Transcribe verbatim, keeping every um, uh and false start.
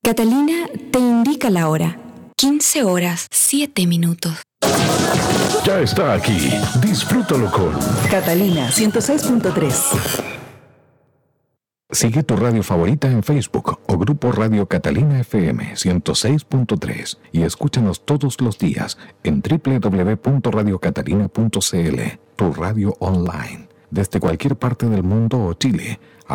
Catalina te indica la hora. quince horas, siete minutos. Ya está aquí. Disfrútalo con Catalina ciento seis punto tres. Sigue tu radio favorita en Facebook o Grupo Radio Catalina F M ciento seis punto tres y escúchanos todos los días en doble u doble u doble u punto radio catalina punto c l, tu radio online, desde cualquier parte del mundo o Chile.